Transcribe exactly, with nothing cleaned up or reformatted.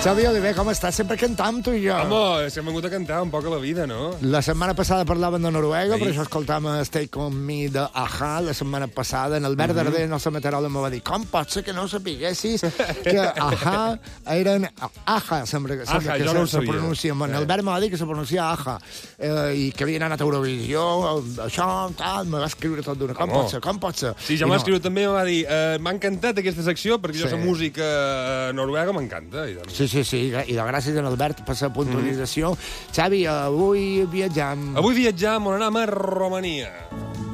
Xavi Oliver, com estàs? Sempre cantam, tu i jo. Home, si hem vingut a cantar un poc a la vida, no? La setmana passada parlàvem de Noruega, Sí. per això escoltàvem Stay Con Me de Aja. La setmana passada, en Albert mm -hmm. Darder, el nostre meteoròleg, me va dir com pot ser que no sapiguessis que Aja eren... Aja, sembla, sembla Aja, que jo se, no ho se sabia. pronuncia. En Sí. Albert me va dir que se pronuncia Aja, eh, i que havien anat a Eurovisió, això, tal, me va escriure tot d'una. Com Home. pot ser, com pot ser? Sí, ja I m'ha no. escrit també, m'ha dit eh, m'ha encantat aquesta secció, perquè jo Sí. la música eh, noruega m'encanta. I doncs... Sí, sí, sí, i de gràcies a Albert per la puntualització. Mm -hmm. Xavi, avui viatjam... Avui viatjam on anem a Romania.